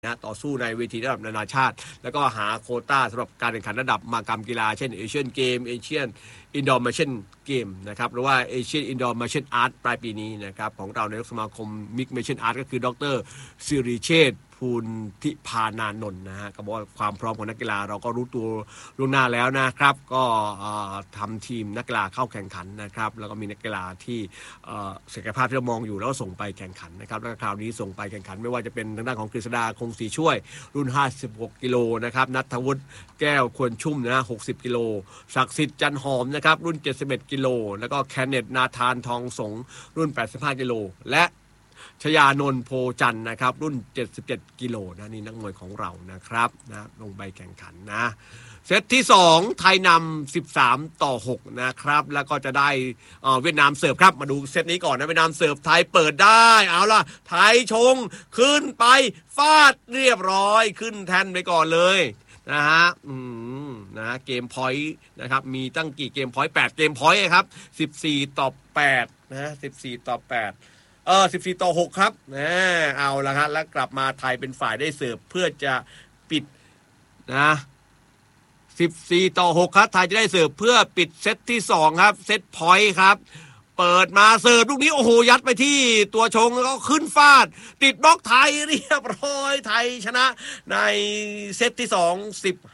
นะต่อสู้ในเวทีระดับนานาชาติแล้วก็หาโควต้าสำหรับการแข่งขันระดับมหกรรมกีฬาเช่นเอเชียนเกมเอเชียนอินดอร์มาร์เชนเกมนะครับหรือว่าเอเชียนอินดอร์มาร์เชนอาร์ตปลายปีนี้นะครับของเราในสมาคมมิกมาร์เชนอาร์ตก็คือดร.สิริเชษฐ์ภูลทิพานานนท์นะฮะก็บอกว่าความพร้อมของนักกีฬาเราก็รู้ตัวล่วงหน้าแล้วนะครับก็ทำทีมนักกีฬาเข้าแข่งขันนะครับแล้วก็มีนักกีฬาที่ศักยภาพที่เรามองอยู่แล้วส่งไปแข่งขันนะครับแล้วคราวนี้ส่งไปแข่งขันไม่ว่าจะเป็นทางด้านของกฤษดาคงศรีช่วยรุ่น56กิโลนะครับณัฐวุฒิแก้วควรชุ่มนะ60กิโลศักดิ์สิทธิ์จันหอมนะครับรุ่น71กิโลแล้วก็แคนเนตนาธานทองสงรุ่น85กิโลและชยานนท์โพจันนะครับรุ่น77กิโลนะนี่นักมวยของเรานะครับนะลงไปแข่งขันนะเซตที่2ไทยนำ13-6นะครับแล้วก็จะได้เวียดนามเสิร์ฟครับมาดูเซตนี้ก่อนนะเวียดนามเสิร์ฟไทยเปิดได้เอาล่ะไทยชงขึ้นไปฟาดเรียบร้อยขึ้นแท่นไปก่อนเลยนะฮะนะเกมพอยต์นะครับมีตั้งกี่เกมพอยต์8เกมพอยต์ครับ14-8นะ14-8 14-6ครับเอาละครับแล้วกลับมาไทยเป็นฝ่ายได้เสิร์ฟเพื่อจะปิดนะ14-6ครับไทยจะได้เสิร์ฟเพื่อปิดเซตที่2ครับเซตพอยต์ครับเปิดมาเสิร์ฟลูกนี้โอ้โหยัดไปที่ตัวชงแล้วก็ขึ้นฟาดติดบล็อกไทยเรียบร้อยไทยชนะในเซตที่2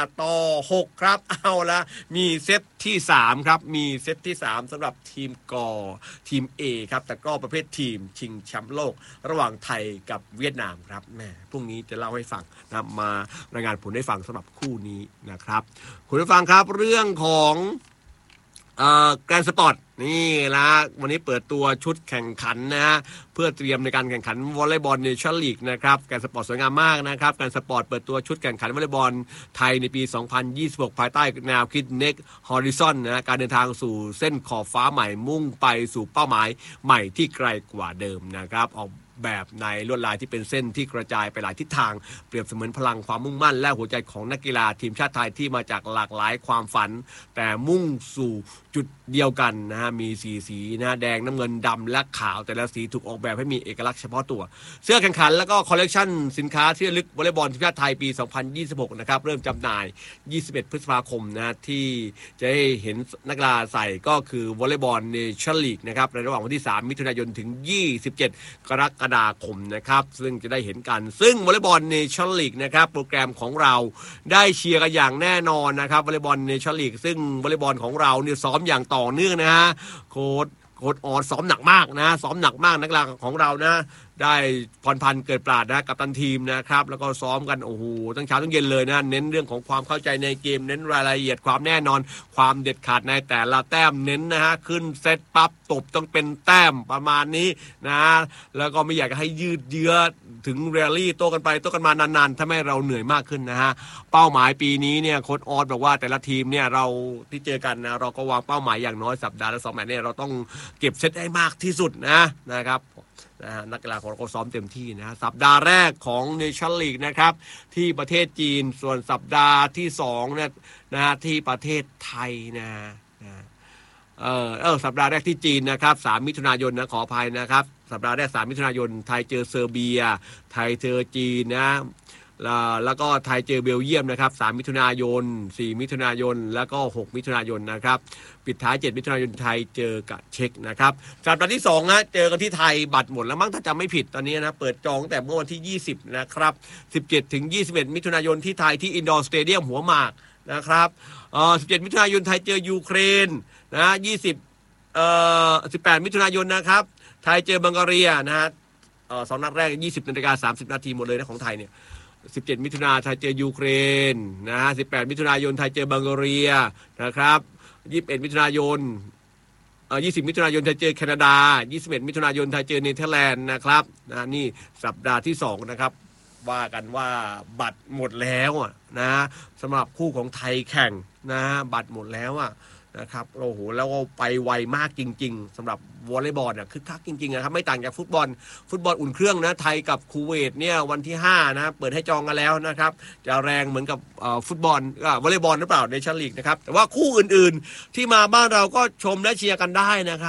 15-6ครับเอาละมีเซตที่3ครับมีเซตที่3สำหรับทีมกทีม A ครับแต่ก็ประเภททีมชิงแชมป์โลกระหว่างไทยกับเวียดนามครับแม่พรุ่งนี้จะเล่าให้ฟังนะมารายงานผลให้ฟังสำหรับคู่นี้นะครับคุณผู้ฟังครับเรื่องของแกรนด์สปอร์ตนี่ละวันนี้เปิดตัวชุดแข่งขันนะฮะเพื่อเตรียมในการแข่งขันวอลเลย์บอลเนชั่นลีกนะครับแกรนด์สปอร์ตสวยงามมากนะครับแกรนด์สปอร์ตเปิดตัวชุดแข่งขันวอลเลย์บอลไทยในปี 2026 ภายใต้แนวคิด Next Horizon นะการเดินทางสู่เส้นขอบฟ้าใหม่มุ่งไปสู่เป้าหมายใหม่ที่ไกลกว่าเดิมนะครับออกแบบในลวดลายที่เป็นเส้นที่กระจายไปหลายทิศทางเปรียบเสมือนพลังความมุ่งมั่นและหัวใจของนักกีฬาทีมชาติไทยที่มาจากหลากหลายความฝันแต่มุ่งสู่จุดเดียวกันนะฮะมีสีนะแดงน้ำเงินดำและขาวแต่ละสีถูกออกแบบให้มีเอกลักษณ์เฉพาะตัวเสื้อแข่งขันแล้วก็คอลเลกชันสินค้าที่ระลึกวอลเลย์บอลทีมชาติไทยปี 2026 นะครับเริ่มจำหน่าย21พฤษภาคมนะที่จะให้เห็นนักกีฬาใส่ก็คือวอลเลย์บอลเนชั่นลีกนะครับในระหว่างวันที่3มิถุนายนถึง27กรกฎาคมนะครับซึ่งจะได้เห็นกันซึ่งวอลเลย์บอลเนชั่นลีกนะครับโปรแกรมของเราได้เชียร์กันอย่างแน่นอนนะครับวอลเลย์บอลเนชั่นลีกซึ่งวอลเลย์บอลของเราเนี่ยซ้อมอย่างต่อเนื่องนะฮะโค้ชออดซ้อมหนักมากนะซ้อมหนักมากนักกีฬาของเรานะได้พรพันธ์เกิดปราดนะกัปตันทีมนะครับแล้วก็ซ้อมกันโอ้โหตั้งเช้าตั้งเย็นเลยนะเน้นเรื่องของความเข้าใจในเกมเน้นรายละเอียดความแน่นอนความเด็ดขาดในแต่ละแต้มเน้นนะฮะขึ้นเซตปั๊บตบต้องเป็นแต้มประมาณนี้นะแล้วก็ไม่อยากให้ยืดเยื้อถึงเรลลี่โต้กันไปโต้กันมานานๆถ้าไม่เราเหนื่อยมากขึ้นนะฮะเป้าหมายปีนี้เนี่ยโค้ชออสบอกว่าแต่ละทีมเนี่ยเราที่เจอกันนะเราก็วางเป้าหมายอย่างน้อยสัปดาห์ละ2แมตช์เนี่ยเราต้องเก็บเซตให้มากที่สุดนะครับนักกีฬาของเราก็ซ้อมเต็มที่นะสัปดาห์แรกของเนชั่นลีกนะครับที่ประเทศจีนส่วนสัปดาห์ที่2เนี่ยนะที่ประเทศไทยนะสัปดาห์แรกที่จีนนะครับ3มิถุนายนนะขออภัยนะครับสัปดาห์แรก3มิถุนายนไทยเจอเซอร์เบียไทยเจอจีนนะแล้วก็ไทยเจอเบลเยียมนะครับ3มิถุนายน4มิถุนายนแล้วก็6มิถุนายนนะครับปิดท้าย7มิถุนายนไทยเจอกับเช็กนะครับสัปดาห์ที่2นะเจอกันที่ไทยบัตรหมดแล้วมั้งถ้าจำไม่ผิดตอนนี้นะเปิดจองแต่เมื่อวันที่20นะครับ17ถึง21มิถุนายนที่ไทยที่อินดอร์สเตเดียมหัวหมากนะครับ17มิถุนายนไทยเจอยูเครนนะ18มิถุนายนนะครับไทยเจอบังการีนะฮะ2นัดแรก 20:30 นาทีหมดเลยนะของไทยเนี่ย17มิถุนายนไทยเจอยูเครนนะฮะ18มิถุนายนไทยเจอบังการีนะครับ21มิถุนายน20มิถุนายนไทยเจอแคนาดา21มิถุนายนไทยเจอเนเธอร์แลนด์นะครับนี่สัปดาห์ที่2นะครับว่ากันว่าบัตรหมดแล้วนะสำหรับคู่ของไทยแข่งนะบัตรหมดแล้วนะครับโอ้โหแล้วก็ไปไวมากจริงๆสำหรับวอลเลย์บอลคึกคักจริงๆนะครับไม่ต่างจากฟุตบอลอุ่นเครื่องนะไทยกับคูเวตเนี่ยวันที่5นะเปิดให้จองกันแล้วนะครับจะแรงเหมือนกับฟุตบอลวอลเลย์บอลหรือเปล่าในชั้นลีกนะครับแต่ว่าคู่อื่นๆที่มาบ้านเราก็ชมและเชียร์กันได้นะครับ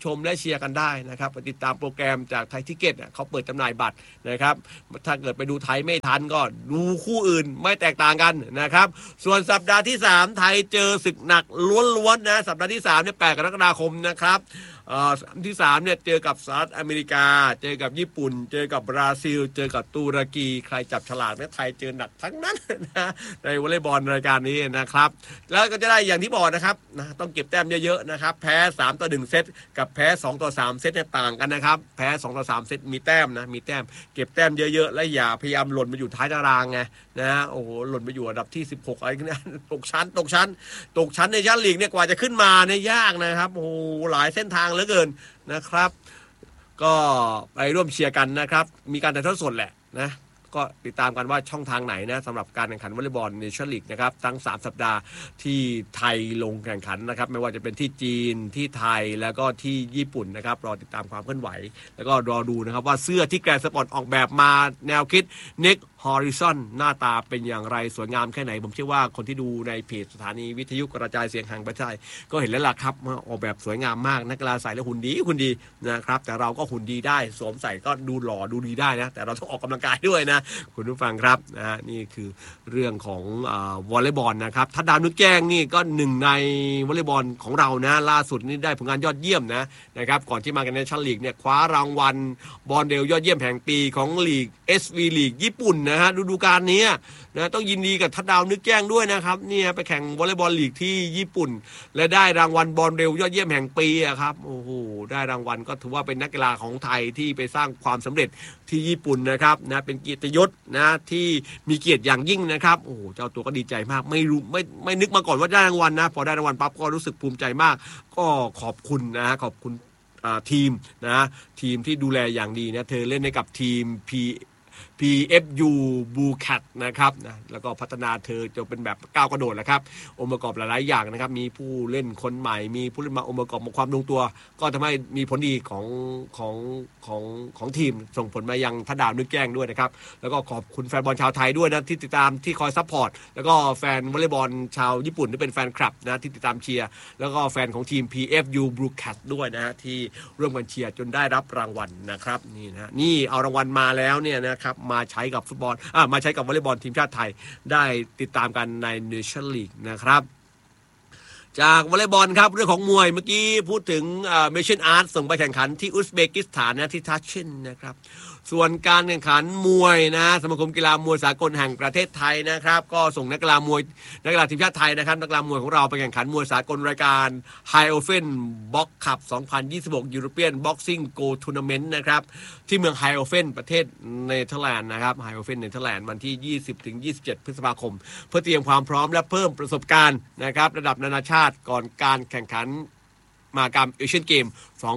ชมและเชียร์กันได้นะครับไปติดตามโปรแกรมจากไทยทิเก็ตเขาเปิดจำหน่ายบัตรนะครับถ้าเกิดไปดูไทยไม่ทันก็ดูคู่อื่นไม่แตกต่างกันนะครับส่วนสัปดาห์ที่3ไทยเจอศึกหนักล้วนๆนะสัปดาห์ที่3เนี่ย8 กรกฎาคมนะครับที่3เนี่ยเจอกับสหรัฐอเมริกาเจอกับญี่ปุ่นเจอกับบราซิลเจอกับตุรกีใครจับฉลากเนี่ยไทยเจอหนักทั้งนั้นนะในวอลเลย์บอลรายการนี้นะครับแล้วก็จะได้อย่างที่บอกนะครับนะต้องเก็บแต้มเยอะๆนะครับแพ้3-1เซตกับแพ้2-3เซตเนี่ยต่างกันนะครับแพ้2-3เซตมีแต้มนะมีแต้มเก็บแต้มเยอะๆและอย่าพยายามหล่นมาอยู่ท้ายตารางไงนะโอ้โหหล่นมาอยู่อันดับที่16อะไรกันตกชั้นในชั้นลีกเนี่ยกว่าจะขึ้นมาเนี่ยยากนะครับโอ้โหหลายเส้นทางเหลือเกินนะครับก็ไปร่วมเชียร์กันนะครับมีการถ่ายทอดสดแหละนะก็ติดตามกันว่าช่องทางไหนนะสำหรับการแข่งขันวอลเลย์บอลเนชั่นลีกนะครับทั้ง3สัปดาห์ที่ไทยลงแข่งขันนะครับไม่ว่าจะเป็นที่จีนที่ไทยแล้วก็ที่ญี่ปุ่นนะครับรอติดตามความเคลื่อนไหวแล้วก็รอดูนะครับว่าเสื้อที่แกรนด์สปอร์ตออกแบบมาแนวคิด Next Horizon หน้าตาเป็นอย่างไรสวยงามแค่ไหนผมเชื่อว่าคนที่ดูในเพจสถานีวิทยุกระจายเสียงแห่งประเทศไทยก็เห็นแล้วล่ะครับว่าออกแบบสวยงามมากนักกีฬาใส่แล้วหุ่นดีนะครับแต่เราก็หุ่นดีได้สวมใส่ก็ดูหล่อดูดีได้นะแต่เราต้องออกกำลังกายด้วยนะคุณผู้ฟังครับนะนี่คือเรื่องของวอลเลย์บอลนะครับทัดดาวนึกแจ้งนี่ก็หนึ่งในวอลเลย์บอลของเรานะล่าสุดนี่ได้ผลงานยอดเยี่ยมนะครับก่อนที่มากันในชั้นลีกเนี่ยคว้ารางวัลบอลเดลยอดเยี่ยมแห่งปีของลีก SV ลีกญี่ปุ่นนะฮะฤดูกาลนี้นะต้องยินดีกับทัดดาวนึกแจ้งด้วยนะครับเนี่ยไปแข่งวอลเลย์บอลลีกที่ญี่ปุ่นและได้รางวัลบอลเดลยอดเยี่ยมแห่งปีครับโอ้โหได้รางวัลก็ถือว่าเป็นนักกีฬาของไทยที่ไปสร้างความสำเร็จที่ญี่ปุ่นนะครับนะเป็นเกียรติยศนะที่มีเกียรติอย่างยิ่งนะครับโอ้โหเจ้าตัวก็ดีใจมากไม่นึกมาก่อนว่าได้รางวัลนะพอได้รางวัลปั๊บก็รู้สึกภูมิใจมากก็ขอบคุณนะขอบคุณทีมนะทีมที่ดูแลอย่างดีนะเธอเล่นให้กับทีมPFU Blue Cat นะครับนะแล้วก็พัฒนาเธอจะเป็นแบบก้าวกระโดดแล้วครับองค์ประกอบหลายๆอย่างนะครับมีผู้เล่นคนใหม่มีผู้เล่นมาองค์ประกอบความลงตัวก็ทำให้มีผลดีของทีมส่งผลมายังทัดดาวนึกแจ้งด้วยนะครับแล้วก็ขอบคุณแฟนบอลชาวไทยด้วยนะที่ติดตามที่คอยซัพพอร์ตแล้วก็แฟนวอลเลย์บอลชาวญี่ปุ่นที่เป็นแฟนคลับนะที่ติดตามเชียร์แล้วก็แฟนของทีม PFU Blue Cat ด้วยนะฮะที่ร่วมกันเชียร์จนได้รับรางวัลนะครับนี่นะนี่เอารางวัลมาแล้วเนี่ยนะครับมาใช้กับฟุตบอลมาใช้กับวอลเลย์บอลทีมชาติไทยได้ติดตามกันในเนชั่นลีกนะครับจากวอลเลย์บอลครับเรื่องของมวยเมื่อกี้พูดถึงเมชั่นอาร์ตส่งไปแข่งขันที่อุซเบกิสถานนะที่ทัชเชนนะครับส่วนการแข่งขันมวยนะสมาคมกีฬามวยสากลแห่งประเทศไทยนะครับก็ส่งนักกีฬทีมชาติไทยนะครับนักกีฬามวยของเราไปแข่งขันมวยสากลรายการไฮโอเฟนบ็อกคัพ2026 European Boxing Go Tournament นะครับที่เมืองไฮโอเฟนประเทศเนเธอร์แลนด์นะครับไฮโอเฟนเนเธอร์แลนด์วันที่ 20-27 พฤษภาคมเพื่อเตรียมความพร้อมและเพิ่มประสบการณ์นะครับระดับนานาชาติก่อนการแข่งขันมหกรรมเอเชียนเกม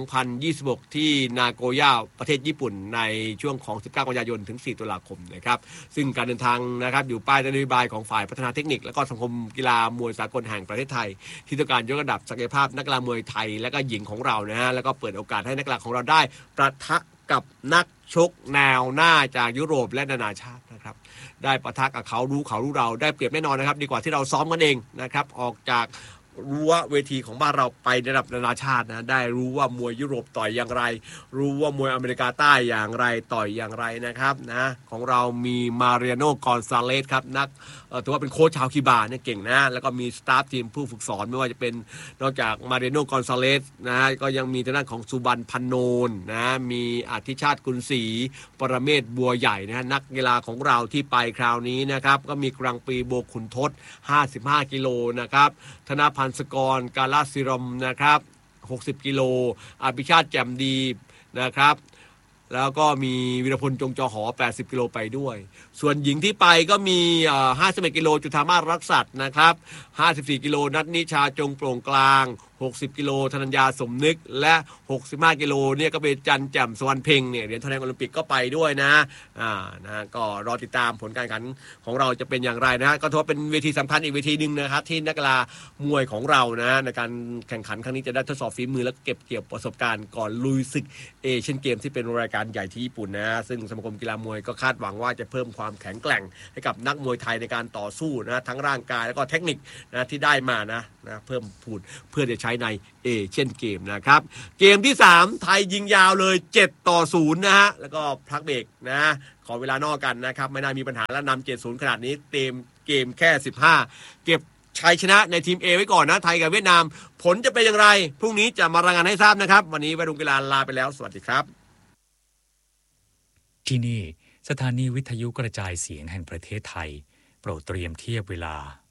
2026 ที่นาโกย่าประเทศญี่ปุ่นในช่วงของ 19 กันยายนถึง 4 ตุลาคมนะครับซึ่งการเดินทางนะครับอยู่ป้ายนโยบายของฝ่ายพัฒนาเทคนิคและก็สังคมกีฬามวยสากลแห่งประเทศไทยที่ต้องการยกระดับศักยภาพนักกีฬามวยไทยและก็หญิงของเรานะฮะแล้วก็เปิดโอกาสให้นักกีฬาของเราได้ประทะกับนักชกแนวหน้าจากยุโรปและนานาชาตินะครับได้ประทะกับเขารู้เราได้เปรียบแน่นอนนะครับดีกว่าที่เราซ้อมกันเองนะครับออกจากรู้ว่าเวทีของบ้านเราไประดับนานาชาตินะได้รู้ว่ามวยยุโรปต่อยอย่างไรรู้ว่ามวยอเมริกาใต้อย่างไรต่อยอย่างไรนะครับนะของเรามีมาเรียโนกอนซาเลสครับนักถือว่าเป็นโค้ชชาวคิวบาเนี่ยเก่งนะแล้วก็มีสตาฟทีมผู้ฝึกสอนไม่ว่าจะเป็นนอกจากมาเรียโนกอนซาเลสนะก็ยังมีทางด้านของสุบันพันโนนนะมีอธิชาติกุลศรีปรเมศบัวใหญ่นะนักกีฬาของเราที่ไปคราวนี้นะครับก็มีกรังปีโบขุนทศ55กิโลนะครับธนพันธ์สกรกาลาศิรมนะครับ60กิโลอภิชาติแจ่มดีนะครับแล้วก็มีวีรพลจงจอหอ80กิโลไปด้วยส่วนหญิงที่ไปก็มี51กิโลจุฑามาศรักษัตริย์นะครับ54กิโลนัทนิชาจงโปร่งกลาง60กิโลธนัญญาสมนึกและ65กิโลเนี่ยก็เป็นจันแจ่มสวรรณเพ็งเนี่ยเหรียญทองแดงโอลิมปิกก็ไปด้วยนะก็รอติดตามผลการแข่งขันของเราจะเป็นอย่างไรนะก็ถือว่าเป็นเวทีสำคัญอีกเวทีนึงนะครับที่นักกีฬามวยของเรานะในการแข่งขันครั้งนี้จะได้ทดสอบฝีมือและเก็บเกี่ยวประสบการณ์ก่อนลุยศึกเอเชียนเกมที่เป็นรายการใหญ่ที่ญี่ปุ่นนะซึ่งสมาคมกีฬามวยก็คาดหวังว่าจะเพิ่มความแข็งแกร่งให้กับนักมวยไทยในการต่อสู้นะทั้งร่างกายแล้วก็เทคนิคนะที่ได้มานะเพิ่มพูดเพื่อจะช้ในเอเชียนเกมนะครับเกมที่3ไทยยิงยาวเลย7-0นะฮะแล้วก็พักเบรกนะขอเวลานอกกันนะครับไม่น่ามีปัญหาแล้วนำ7-0ขนาดนี้เต็มเกมแค่15เก็บชัยชนะในทีม A ไว้ก่อนนะไทยกับเวียดนามผลจะเป็นอย่างไรพรุ่งนี้จะมารายงานให้ทราบนะครับวันนี้วัยรุ่นกีฬาลาไปแล้วสวัสดีครับที่นี่สถานีวิทยุกระจายเสียงแห่งประเทศไทยโปรดเตรียมเทียบเวลา